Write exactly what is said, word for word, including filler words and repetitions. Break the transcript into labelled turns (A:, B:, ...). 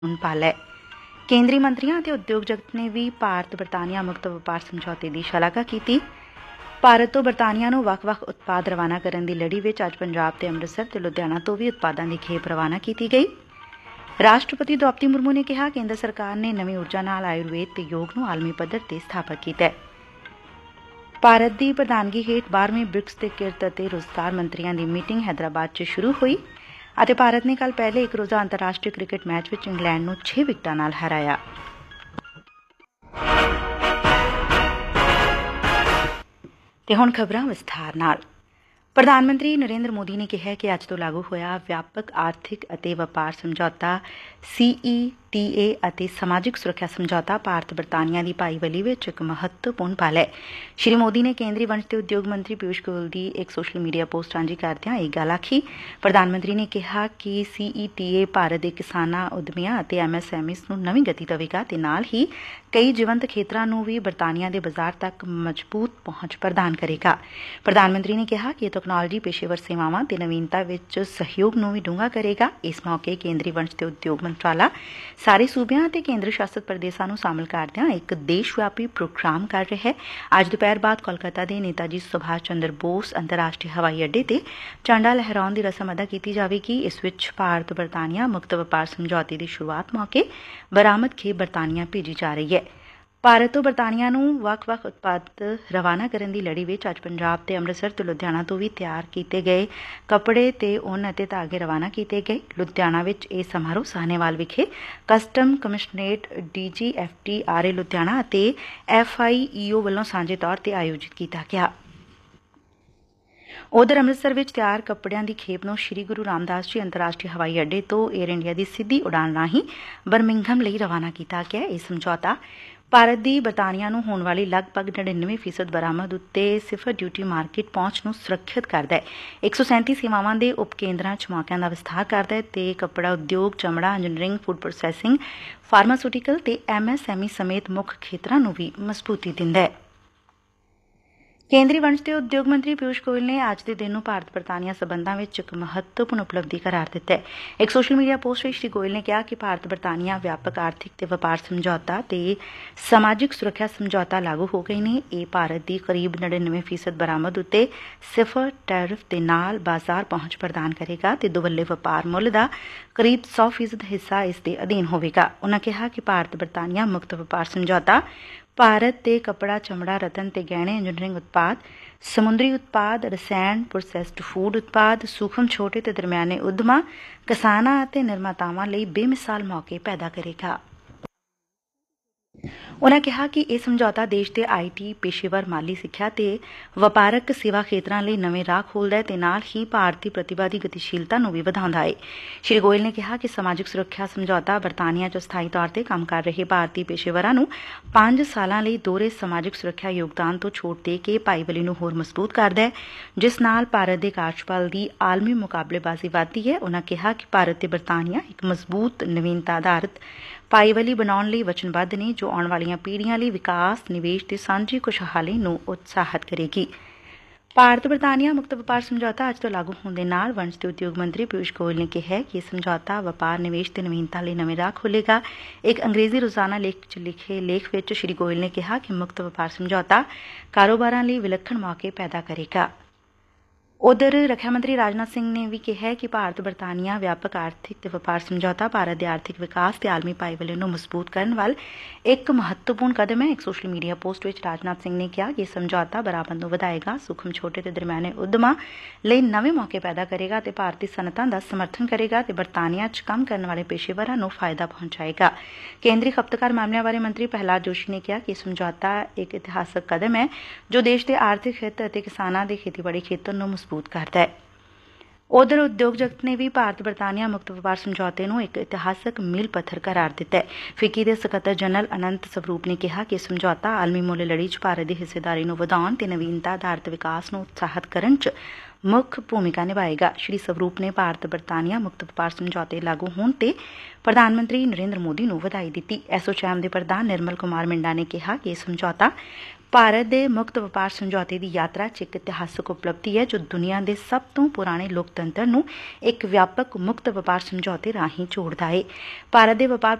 A: ਪਲ ਹੈ। ਕੇਂਦਰੀ ਮੰਤਰੀਆਂ ਅਤੇ ਉਦਯੋਗ ਜਗਤ ਨੇ ਵੀ ਭਾਰਤ ਬਰਤਾਨੀਆ ਮੁਕਤ ਵਪਾਰ ਸਮਝੌਤੇ ਦੀ ਸ਼ਲਾਘਾ ਕੀਤੀ। ਭਾਰਤ ਤੋਂ ਬਰਤਾਨੀਆ ਨੂੰ ਵੱਖ-ਵੱਖ ਉਤਪਾਦ ਰਵਾਨਾ ਕਰਨ ਦੀ ਲੜੀ ਵਿੱਚ ਅੱਜ ਪੰਜਾਬ ਤੇ ਅੰਮ੍ਰਿਤਸਰ ਤੇ ਲੁਧਿਆਣਾ ਤੋਂ ਵੀ ਉਤਪਾਦਾਂ ਦੀ ਖੇਪ ਰਵਾਨਾ ਕੀਤੀ ਗਈ। ਰਾਸ਼ਟਰਪਤੀ ਦ੍ਰੌਪਦੀ ਮੁਰਮੂ ਨੇ ਕਿਹਾ, ਕੇਂਦਰ ਸਰਕਾਰ ਨੇ ਨਵੀਂ ਊਰਜਾ ਨਾਲ ਆਯੁਰਵੇਦ ਤੇ ਯੋਗ ਨੂੰ ਆਲਮੀ ਪੱਧਰ ਤੇ ਸਥਾਪਿਤ ਕੀਤਾ ਹੈ। ਭਾਰਤ ਦੀ ਪ੍ਰਧਾਨਗੀ ਹੇਠ ਬਾਰ੍ਹਵੇਂ ਬ੍ਰਿਕਸ ਤੇ ਕਿਰਤ ਅਤੇ ਰੁਜ਼ਗਾਰ ਮੰਤਰੀਆਂ ਦੀ ਮੀਟਿੰਗ ਹੈਦਰਾਬਾਦ 'ਚ ਸ਼ੁਰੂ ਹੋਈ ਅਤੇ ਭਾਰਤ ਨੇ ਕੱਲ੍ਹ ਪਹਿਲੇ ਇੱਕ ਰੋਜ਼ਾ ਅੰਤਰਰਾਸ਼ਟਰੀ ਕ੍ਰਿਕਟ ਮੈਚ ਵਿੱਚ ਇੰਗਲੈਂਡ ਨੂੰ ਛੇ ਵਿਕਟਾਂ ਨਾਲ ਹਰਾਇਆ। ਤੇ ਹੁਣ ਖ਼ਬਰਾਂ ਵਿਸਥਾਰ ਨਾਲ। ਪ੍ਰਧਾਨ ਮੰਤਰੀ ਨਰਿੰਦਰ ਮੋਦੀ ਨੇ ਕਿਹਾ ਕਿ ਅੱਜ ਤੋਂ ਲਾਗੂ ਹੋਇਆ ਵਿਆਪਕ ਆਰਥਿਕ ਅਤੇ ਵਪਾਰ ਸਮਝੌਤਾ ਸੀ ਈ ਟੀ ਏ ਅਤੇ ਸਮਾਜਿਕ ਸੁਰੱਖਿਆ ਸਮਝੌਤਾ ਭਾਰਤ ਬਰਤਾਨੀਆ ਦੀ ਭਾਈਵਾਲੀ ਵਿੱਚ ਇੱਕ ਮਹੱਤਵਪੂਰਨ ਪਲ ਹੈ। ਸ਼੍ਰੀ ਮੋਦੀ ਨੇ ਕੇਂਦਰੀ ਵਣਜ ਤੇ ਉਦਯੋਗ ਮੰਤਰੀ ਪਿਊਸ਼ ਗੋਇਲ ਦੀ ਇੱਕ ਸੋਸ਼ਲ ਮੀਡੀਆ ਪੋਸਟ ਸਾਂਝੀ ਕਰਦਿਆਂ ਇਹ ਗੱਲ ਆਖੀ। ਪ੍ਰਧਾਨ ਮੰਤਰੀ ਨੇ ਕਿਹਾ ਕਿ ਸੀ ਈ ਟੀ ਏ ਭਾਰਤ ਦੇ ਕਿਸਾਨਾਂ, ਉਦਮੀਆਂ ਅਤੇ ਐਮ ਐਸ ਐਮ ਈਜ਼ ਨੂੰ ਨਵੀਂ ਗਤੀ ਦੇਵੇਗਾ ਤੇ ਨਾਲ ਹੀ ਕਈ ਜੀਵੰਤ ਖੇਤਰਾਂ ਨੂੰ ਵੀ ਬਰਤਾਨੀਆ ਦੇ ਬਾਜ਼ਾਰ ਤੱਕ ਮਜ਼ਬੂਤ ਪਹੁੰਚ ਪ੍ਰਦਾਨ ਕਰੇਗਾ। ਪ੍ਰਧਾਨ ਮੰਤਰੀ ਨੇ ਕਿਹਾ ਕਿ ਇਹ ਤਕਨਾਲੋਜੀ ਪੇਸ਼ੇਵਰ ਸੇਵਾਵਾਂ ਤੇ ਨਵੀਨਤਾ ਵਿੱਚ ਸਹਿਯੋਗ ਨੂੰ ਵੀ ਡੂੰਘਾ ਕਰੇਗਾ। ਇਸ ਮੌਕੇ ਕੇਂਦਰੀ ਵਣਜ ਤੇ ਉਦਯੋਗ ਮੰਤਰਾਲਾ ਸਾਰੇ ਸੂਬਿਆਂ ਅਤੇ ਕੇਂਦਰ ਸ਼ਾਸਤ ਪ੍ਰਦੇਸ਼ਾਂ ਨੂੰ ਸ਼ਾਮਲ ਕਰਦਿਆਂ ਇੱਕ ਦੇਸ਼ ਵਿਆਪੀ ਪ੍ਰੋਗਰਾਮ ਕਰ ਰਿਹਾ ਹੈ। ਅੱਜ ਦੁਪਹਿਰ ਬਾਅਦ ਕੋਲਕਾਤਾ ਦੇ ਨੇਤਾ ਜੀ ਸੁਭਾਸ਼ ਚੰਦਰ ਬੋਸ ਅੰਤਰਰਾਸ਼ਟਰੀ ਹਵਾਈ ਅੱਡੇ ਤੇ ਝੰਡਾ ਲਹਿਰਾਉਣ ਦੀ ਰਸਮ ਅਦਾ ਕੀਤੀ ਜਾਵੇਗੀ। ਇਸ ਵਿੱਚ ਭਾਰਤ ਬਰਤਾਨੀਆ ਮੁਕਤ ਵਪਾਰ ਸਮਝੌਤੇ ਦੀ ਸ਼ੁਰੂਆਤ ਮੌਕੇ ਬਰਾਮਦ ਖੇਪ ਬਰਤਾਨੀਆ ਭੇਜੀ ਜਾ ਰਹੀ ਹੈ। ਭਾਰਤ ਤੋਂ ਬਰਤਾਨੀਆ ਨੂੰ ਵੱਖ-ਵੱਖ ਉਤਪਾਦ ਰਵਾਨਾ ਕਰਨ ਦੀ ਲੜੀ ਵਿੱਚ ਅੱਜ ਪੰਜਾਬ ਤੇ ਅੰਮ੍ਰਿਤਸਰ ਤੇ ਲੁਧਿਆਣਾ ਤੋਂ ਵੀ ਤਿਆਰ ਕੀਤੇ ਗਏ ਕੱਪੜੇ ਤੇ ਉੱਨ ਅਤੇ ਧਾਗੇ ਰਵਾਨਾ ਕੀਤੇ ਗਏ। ਲੁਧਿਆਣਾ ਵਿੱਚ ਇਹ ਸਮਾਰੋਹ ਸਾਹਨੇਵਾਲ ਵਿਖੇ custom commissionerate D G F T R A Ludhiana ਅਤੇ ਐਫ ਆਈ ਈ ਓ ਵੱਲੋਂ ਸਾਂਝੇ ਤੌਰ ਤੇ ਆਯੋਜਿਤ ਕੀਤਾ ਗਿਆ। ਉਧਰ ਅੰਮ੍ਰਿਤਸਰ ਵਿੱਚ ਤਿਆਰ ਕੱਪੜਿਆਂ ਦੀ ਖੇਪ ਨੂੰ ਸ੍ਰੀ ਗੁਰੂ ਰਾਮਦਾਸ ਜੀ ਅੰਤਰਰਾਸ਼ਟਰੀ ਹਵਾਈ ਅੱਡੇ ਤੋਂ ਏਅਰ ਇੰਡੀਆ ਦੀ ਸਿੱਧੀ ਉਡਾਣ ਰਾਹੀਂ ਬਰਮਿੰਘਮ ਲਈ ਰਵਾਨਾ ਕੀਤਾ ਗਿਆ। ਇਹ ਸਮਝੌਤਾ ਭਾਰਤ ਦੀ ਬਰਤਾਨੀਆ ਨੂੰ ਹੋਣ ਵਾਲੀ ਲਗਭਗ ਨੜਿਨਵੇਂ ਫੀਸਦ ਬਰਾਮਦ ਉੱਤੇ ਸਿਫਰ ਡਿਊਟੀ ਮਾਰਕੀਟ ਪਹੁੰਚ ਨੂੰ ਸੁਰੱਖਿਅਤ ਕਰਦਾ ਹੈ। ਇੱਕ ਸੌ ਸੈਂਤੀ ਸੇਵਾਵਾਂ ਦੇ ਉਪ ਕੇਂਦਰਾਂ 'ਚ ਮੌਕਿਆਂ ਦਾ ਵਿਸਥਾਰ ਕਰਦਾ ਹੈ ਤੇ ਕੱਪੜਾ ਉਦਯੋਗ, ਚਮੜਾ, ਇੰਜੀਨੀਅਰਿੰਗ, ਫੂਡ ਪ੍ਰੋਸੈਸਿੰਗ, ਫਾਰਮਾਸਿਊਟੀਕਲ ਤੇ ਐਮ ਐਸ ਐਮ ਈ ਸਮੇਤ ਮੁੱਖ ਖੇਤਰਾਂ ਨੂੰ ਵੀ ਮਜ਼ਬੂਤੀ ਦਿੰਦਾ ਹੈ। ਕੇਂਦਰੀ ਵਣਜ ਤੇ ਉਦਯੋਗ ਮੰਤਰੀ ਪਿਊਸ਼ ਗੋਇਲ ਨੇ ਅੱਜ ਦੇ ਦਿਨ ਨੂੰ ਭਾਰਤ ਬਰਤਾਨੀਆ ਸਬੰਧਾਂ ਵਿੱਚ ਇੱਕ ਮਹੱਤਵਪੂਰਨ ਉਪਲਬਧੀ ਕਰਾਰ ਦਿੱਤਾ ਹੈ। ਇੱਕ ਸੋਸ਼ਲ ਮੀਡੀਆ ਪੋਸਟ ਵਿੱਚ ਸ਼੍ਰੀ ਗੋਇਲ ਨੇ ਕਿਹਾ ਕਿ ਭਾਰਤ ਬਰਤਾਨੀਆ ਵਿਆਪਕ ਆਰਥਿਕ ਤੇ ਵਪਾਰ ਸਮਝੌਤਾ ਤੇ ਸਮਾਜਿਕ ਸੁਰੱਖਿਆ ਸਮਝੌਤਾ ਲਾਗੂ ਹੋ ਗਏ ਨੇ। ਇਹ ਭਾਰਤ ਦੀ ਕਰੀਬ ਨੜਿਨਵੇਂ ਫੀਸਦ ਬਰਾਮਦ ਉੱਤੇ ਸਿਫਰ ਟੈਰਿਫ ਦੇ ਨਾਲ ਬਾਜ਼ਾਰ ਪਹੁੰਚ ਪ੍ਰਦਾਨ ਕਰੇਗਾ ਤੇ ਦੁਵੱਲੇ ਵਪਾਰ ਮੁੱਲ ਦਾ ਕਰੀਬ ਸੌ ਫੀਸਦ ਹਿੱਸਾ ਇਸ ਦੇ ਅਧੀਨ ਹੋਵੇਗਾ। ਉਨ੍ਹਾਂ ਕਿਹਾ ਕਿ ਭਾਰਤ ਬਰਤਾਨੀਆ ਮੁਕਤ ਵਪਾਰ ਸਮਝੌਤਾ ਭਾਰਤ ਦੇ ਕੱਪੜਾ, ਚਮੜਾ, ਰਤਨ ਤੇ ਗਹਿਣੇ, ਇੰਜੀਨੀਅਰਿੰਗ ਉਤਪਾਦ, ਸਮੁੰਦਰੀ ਉਤਪਾਦ, ਰਸਾਇਣ, ਪ੍ਰੋਸੈਸਡ ਫੂਡ ਉਤਪਾਦ, ਸੂਖਮ, ਛੋਟੇ ਤੇ ਦਰਮਿਆਨੇ ਉਦਮਾਂ, ਕਿਸਾਨਾਂ ਅਤੇ ਨਿਰਮਾਤਾਵਾਂ ਲਈ ਬੇਮਿਸਾਲ ਮੌਕੇ ਪੈਦਾ ਕਰੇਗਾ। ਉਨ੍ਹਾਂ ਕਿਹਾ ਕਿ ਇਹ ਸਮਝੌਤਾ ਦੇਸ਼ ਦੇ ਆਈ ਟੀ ਪੇਸ਼ੇਵਰ, ਮਾਲੀ ਸਿੱਖਿਆ ਤੇ ਵਪਾਰਕ ਸੇਵਾ ਖੇਤਰਾਂ ਲਈ ਨਵੇਂ ਰਾਹ ਖੋਲ੍ਹਦਾ ਹੈ ਤੇ ਨਾਲ ਹੀ ਭਾਰਤੀ ਪ੍ਰਤਿਭਾ ਦੀ ਗਤੀਸ਼ੀਲਤਾ ਨੂੰ ਵੀ ਵਧਾਉਂਦਾ ਹੈ। ਸ਼੍ਰੀ ਗੋਇਲ ਨੇ ਕਿਹਾ ਕਿ ਸਮਾਜਿਕ ਸੁਰੱਖਿਆ ਸਮਝੌਤਾ ਬਰਤਾਨੀਆ 'ਚ ਸਥਾਈ ਤੌਰ ਤੇ ਕੰਮ ਕਰ ਰਹੇ ਭਾਰਤੀ ਪੇਸ਼ੇਵਰਾਂ ਨੂੰ ਪੰਜ ਸਾਲਾਂ ਲਈ ਦੋਹਰੇ ਸਮਾਜਿਕ ਸੁਰੱਖਿਆ ਯੋਗਦਾਨ ਤੋਂ ਛੋਟ ਦੇ ਕੇ ਭਾਈਵਾਲੀ ਨੂੰ ਹੋਰ ਮਜ਼ਬੂਤ ਕਰਦਾ ਹੈ, ਜਿਸ ਨਾਲ ਭਾਰਤ ਦੇ ਕਾਰਜਬਲ ਦੀ ਆਲਮੀ ਮੁਕਾਬਲੇਬਾਜ਼ੀ ਵਧਦੀ ਹੈ। ਉਨ੍ਹਾਂ ਕਿਹਾ ਕਿ ਭਾਰਤ ਤੇ ਬਰਤਾਨੀਆ ਇੱਕ ਮਜ਼ਬੂਤ ਨਵੀਨਤਾ ਆਧਾਰਿਤ ਭਾਈਵਾਲੀ ਬਣਾਉਣ ਲਈ ਵਚਨਬੱਧ ਨੇ, ਜੋ ਆਉਣ ਵਾਲੀਆਂ ਪੀੜ੍ਹੀਆਂ ਲਈ ਵਿਕਾਸ, ਨਿਵੇਸ਼ ਤੇ ਸਾਂਝੀ ਖੁਸ਼ਹਾਲੀ ਨੂੰ ਉਤਸ਼ਾਹਿਤ ਕਰੇਗੀ। ਭਾਰਤ ਬਰਤਾਨੀਆ ਮੁਕਤ ਵਪਾਰ ਸਮਝੌਤਾ ਅੱਜ ਤੋਂ ਲਾਗੂ ਹੋਣ ਦੇ ਨਾਲ ਵਣਜ ਤੇ ਉਦਯੋਗ ਮੰਤਰੀ ਪਿਊਸ਼ ਗੋਇਲ ਨੇ ਕਿਹਾ ਕਿ ਇਹ ਸਮਝੌਤਾ ਵਪਾਰ, ਨਿਵੇਸ਼ ਤੇ ਨਵੀਨਤਾ ਲਈ ਨਵੇਂ ਰਾਹ ਖੋਲ੍ਹੇਗਾ। ਇੱਕ ਅੰਗਰੇਜ਼ੀ ਰੋਜ਼ਾਨਾ ਲੇਖ 'ਚ ਲਿਖੇ ਲੇਖ ਵਿੱਚ ਸ਼੍ਰੀ ਗੋਇਲ ਨੇ ਕਿਹਾ ਕਿ ਮੁਕਤ ਵਪਾਰ ਸਮਝੌਤਾ ਕਾਰੋਬਾਰਾਂ ਲਈ ਵਿਲੱਖਣ ਮੌਕੇ ਪੈਦਾ ਕਰੇਗਾ। ਉਧਰ ਰੱਖਿਆ ਮੰਤਰੀ ਰਾਜਨਾਥ ਸਿੰਘ ਨੇ ਵੀ ਕਿਹਾ ਕਿ ਭਾਰਤ ਬਰਤਾਨੀਆ ਵਿਆਪਕ ਆਰਥਿਕ ਤੇ ਵਪਾਰ ਸਮਝੌਤਾ ਭਾਰਤ ਦੇ ਆਰਥਿਕ ਵਿਕਾਸ ਤੇ ਆਲਮੀ ਭਾਈਵਾਲੀ ਨੂੰ ਮਜ਼ਬੂਤ ਕਰਨ ਵੱਲ ਇੱਕ ਮਹੱਤਵਪੂਰਨ ਕਦਮ ਹੈ। ਇੱਕ ਸੋਸ਼ਲ ਮੀਡੀਆ ਪੋਸਟ ਵਿੱਚ ਰਾਜਨਾਥ ਸਿੰਘ ਨੇ ਕਿਹਾ ਕਿ ਇਹ ਸਮਝੌਤਾ ਬਰਾਮਦ ਨੂੰ ਵਧਾਏਗਾ, ਸੂਖਮ, ਛੋਟੇ ਤੇ ਦਰਮਿਆਨੇ ਉਦਮਾਂ ਲਈ ਨਵੇਂ ਮੌਕੇ ਪੈਦਾ ਕਰੇਗਾ ਤੇ ਭਾਰਤੀ ਸਨਅਤਾਂ ਦਾ ਸਮਰਥਨ ਕਰੇਗਾ ਤੇ ਬਰਤਾਨੀਆ 'ਚ ਕੰਮ ਕਰਨ ਵਾਲੇ ਪੇਸ਼ੇਵਰਾਂ ਨੂੰ ਫਾਇਦਾ ਪਹੁੰਚਾਏਗਾ। ਕੇਂਦਰੀ ਖਪਤਕਾਰ ਮਾਮਲਿਆਂ ਬਾਰੇ ਮੰਤਰੀ ਪ੍ਰਹਿਲਾਦ ਜੋਸ਼ੀ ਨੇ ਕਿਹਾ ਕਿ ਇਹ ਸਮਝੌਤਾ ਇੱਕ ਇਤਿਹਾਸਕ ਕਦਮ ਹੈ, ਜੋ ਦੇਸ਼ ਦੇ ਆਰਥਿਕ ਹਿੱਤ ਅਤੇ ਕਿਸਾਨਾਂ ਦੇ ਖੇਤੀਬਾੜੀ ਖੇਤਰ ਨੂੰ ਮਜ਼ਬੂਤ ਕਰਦਾ ਹੈ। ਉਧਰ ਉਦਯੋਗ ਜਗਤ ਨੇ ਵੀ ਭਾਰਤ ਬਰਤਾਨੀਆ ਮੁਕਤ ਵਪਾਰ ਸਮਝੌਤੇ ਨੂੰ ਇੱਕ ਇਤਿਹਾਸਕ ਮੀਲ ਪੱਥਰ ਕਰਾਰ ਦਿੱਤਾ ਹੈ। ਫਿੱਕੀ ਦੇ ਸਕੱਤਰ ਜਨਰਲ ਅਨੰਤ ਸਵਰੂਪ ਨੇ ਕਿਹਾ ਕਿ ਇਹ ਸਮਝੌਤਾ ਆਲਮੀ ਮੁੱਲ ਲੜੀ 'ਚ ਭਾਰਤ ਦੀ ਹਿੱਸੇਦਾਰੀ ਨੂੰ ਵਧਾਉਣ ਤੇ ਨਵੀਨਤਾ ਆਧਾਰਿਤ ਵਿਕਾਸ ਨੂੰ ਉਤਸ਼ਾਹਿਤ ਕਰਨ 'ਚ ਮੁੱਖ ਭੂਮਿਕਾ ਨਿਭਾਏਗਾ। ਸ਼੍ਰੀ ਸਵਰੂਪ ਨੇ ਭਾਰਤ ਬਰਤਾਨੀਆ ਮੁਕਤ ਵਪਾਰ ਸਮਝੌਤੇ ਲਾਗੂ ਹੋਣ ਤੇ ਪ੍ਰਧਾਨ ਮੰਤਰੀ ਨਰਿੰਦਰ ਮੋਦੀ ਨੂੰ ਵਧਾਈ ਦਿੱਤੀ। ਐਸੋਚੈਮ ਦੇ ਪ੍ਰਧਾਨ ਨਿਰਮਲ ਕੁਮਾਰ ਮਿੰਡਾ ਨੇ ਕਿਹਾ ਕਿ ਇਹ ਸਮਝੌਤਾ ਭਾਰਤ ਦੇ ਮੁਕਤ ਵਪਾਰ ਸਮਝੌਤੇ ਦੀ ਯਾਤਰਾ ਚ ਇੱਕ ਇਤਿਹਾਸਕ ਉਪਲਬਧੀ ਹੈ, ਜੋ ਦੁਨੀਆ ਦੇ ਸਭ ਤੋਂ ਪੁਰਾਣੇ ਲੋਕਤੰਤਰ ਨੂੰ ਇੱਕ ਵਿਆਪਕ ਮੁਕਤ ਵਪਾਰ ਸਮਝੌਤੇ ਰਾਹੀਂ ਜੋੜਦਾ ਹੈ। ਭਾਰਤ ਦੇ ਵਪਾਰ